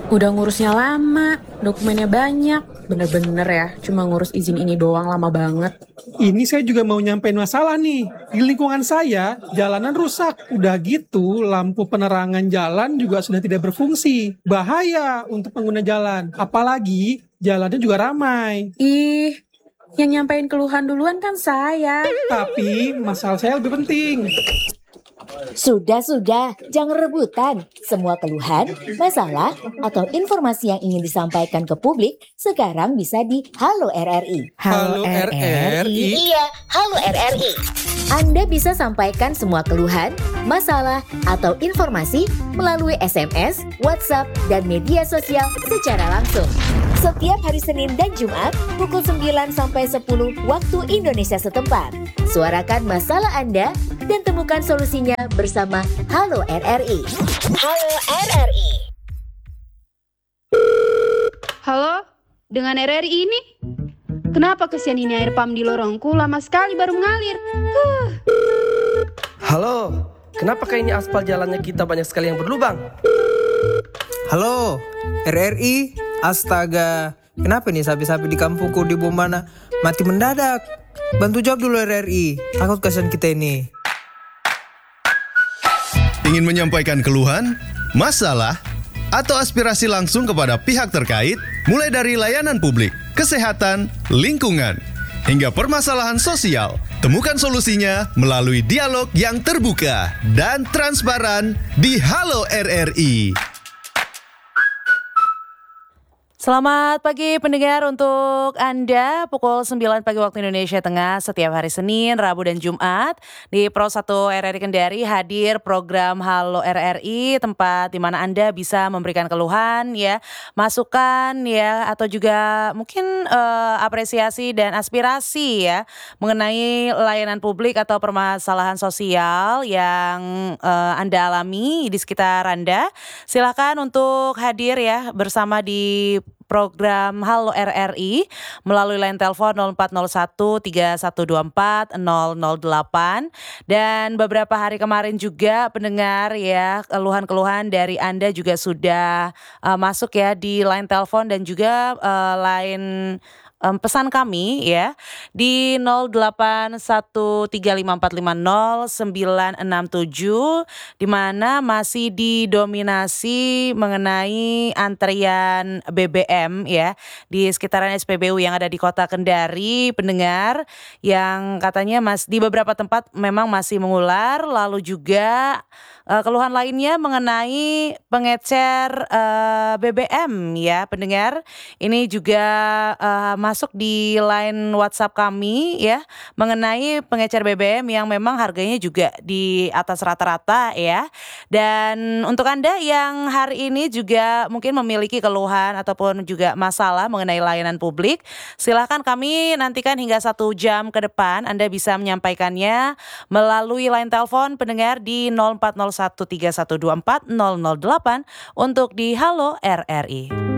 Udah ngurusnya lama, dokumennya banyak. Bener-bener ya, cuma ngurus izin ini doang lama banget. Ini saya juga mau nyampein masalah nih. Di lingkungan saya, jalanan rusak. Udah gitu, lampu penerangan jalan juga sudah tidak berfungsi. Bahaya untuk pengguna jalan. Apalagi, jalannya juga ramai. Ih, yang nyampein keluhan duluan kan saya. Tapi, masalah saya lebih penting. Sudah, jangan rebutan. Semua keluhan, masalah, atau informasi yang ingin disampaikan ke publik sekarang bisa di Halo RRI. Halo RRI. Iya, Halo RRI. Anda bisa sampaikan semua keluhan, masalah, atau informasi melalui SMS, WhatsApp, dan media sosial secara langsung. Setiap hari Senin dan Jumat pukul 9 sampai 10 waktu Indonesia setempat. Suarakan masalah Anda dan temukan solusinya bersama Halo RRI. Halo RRI. Halo, dengan RRI ini? Kenapa kesian ini air pam di lorongku lama sekali baru mengalir? Halo, kenapa kayaknya aspal jalannya kita banyak sekali yang berlubang? Halo, RRI. Astaga, kenapa nih sapi-sapi di kampungku di Bombana mati mendadak? Bantu jawab dulu RRI, takut kasihan kita ini. Ingin menyampaikan keluhan, masalah, atau aspirasi langsung kepada pihak terkait, mulai dari layanan publik, kesehatan, lingkungan, hingga permasalahan sosial. Temukan solusinya melalui dialog yang terbuka dan transparan di Halo RRI. Selamat pagi pendengar, untuk Anda pukul 9 pagi waktu Indonesia Tengah setiap hari Senin, Rabu dan Jumat di Pro 1 RRI Kendari hadir program Halo RRI, tempat di mana Anda bisa memberikan keluhan ya, masukan ya, atau juga mungkin apresiasi dan aspirasi ya mengenai layanan publik atau permasalahan sosial yang Anda alami di sekitar Anda. Silakan untuk hadir ya bersama di program Halo RRI melalui line telepon 0401 3124 008, dan beberapa hari kemarin juga pendengar ya, keluhan-keluhan dari Anda juga sudah masuk ya di line telepon dan juga line pesan kami ya di 081354500967, di mana masih didominasi mengenai antrian BBM ya di sekitaran SPBU yang ada di Kota Kendari, pendengar, yang katanya di beberapa tempat memang masih mengular. Lalu juga keluhan lainnya mengenai pengecer BBM ya pendengar. Ini juga masuk di line WhatsApp kami ya mengenai pengecer BBM yang memang harganya juga di atas rata-rata ya. Dan untuk Anda yang hari ini juga mungkin memiliki keluhan ataupun juga masalah mengenai layanan publik, silakan kami nantikan hingga 1 jam ke depan Anda bisa menyampaikannya melalui line telepon pendengar di 0401 3124 008 untuk di Halo RRI.